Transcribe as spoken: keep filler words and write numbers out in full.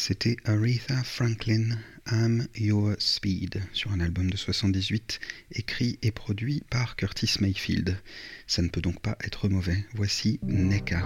c'était Aretha Franklin, I'm Your Speed, sur un album de soixante-dix-huit, écrit et produit par Curtis Mayfield. Ça ne peut donc pas être mauvais. Voici Neka.